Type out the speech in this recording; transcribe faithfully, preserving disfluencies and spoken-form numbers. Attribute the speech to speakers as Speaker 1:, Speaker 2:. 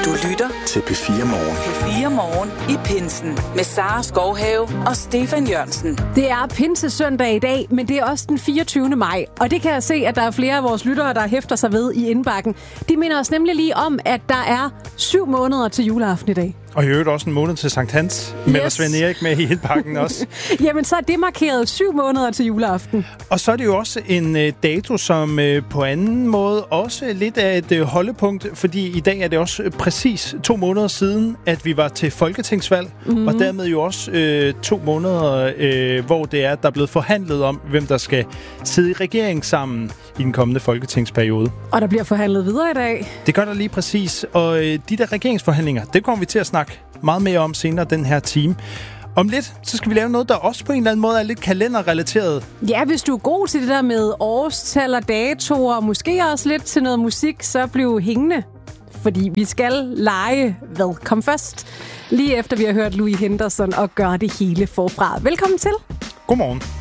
Speaker 1: Du lytter
Speaker 2: til P fire Morgen.
Speaker 1: P fire Morgen i pinsen med Sara Skovhave og Stefan Jørgensen.
Speaker 3: Det er pinsesøndag i dag, men det er også den fireogtyvende maj. Og det kan jeg se, at der er flere af vores lyttere, der hæfter sig ved i indbakken. De minder os nemlig lige om, at der er syv måneder til juleaften i dag.
Speaker 4: Og i øvrigt også en måned til Sankt Hans. Men
Speaker 3: Yes.
Speaker 4: der Svend Erik med i indbakken også.
Speaker 3: Jamen, så er det markeret syv måneder til juleaften.
Speaker 4: Og så er det jo også en øh, dato, som øh, på anden måde også lidt af et øh, holdepunkt, fordi i dag er det også øh, præcis to måneder siden, at vi var til folketingsvalg, mm-hmm. og dermed jo også øh, to måneder, øh, hvor det er, der er blevet forhandlet om, hvem der skal sidde i regering sammen i den kommende folketingsperiode.
Speaker 3: Og der bliver forhandlet videre i dag.
Speaker 4: Det gør der lige præcis, og øh, de der regeringsforhandlinger, det kommer vi til at snakke meget mere om senere den her time. Om lidt, så skal vi lave noget, der også på en eller anden måde er lidt kalenderrelateret.
Speaker 3: Ja, hvis du er god til det der med årstal og datoer, og måske også lidt til noget musik, så bliv hængende. Fordi vi skal lege hvad kom først, lige efter vi har hørt Louis Henderson og gøre det hele forfra. Velkommen til.
Speaker 4: Godmorgen.